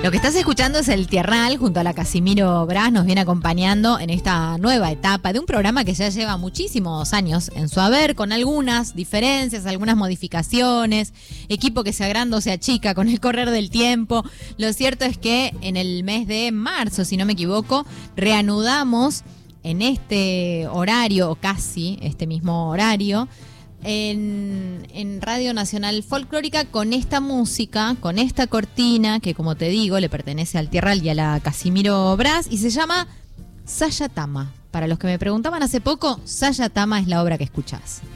Lo que estás escuchando es El Tierral junto a la Casimiro Brás, nos viene acompañando en esta nueva etapa de un programa que ya lleva muchísimos años en su haber, con algunas diferencias, algunas modificaciones, equipo que se agranda o se achica con el correr del tiempo. Lo cierto es que en el mes de marzo, si no me equivoco, reanudamos en este horario, o casi este mismo horario, en Radio Nacional Folclórica con esta música, con esta cortina que, como te digo, le pertenece al Tierral y a la Casimiro Brás y se llama Sayatama. Para los que me preguntaban hace poco, Sayatama es la obra que escuchás.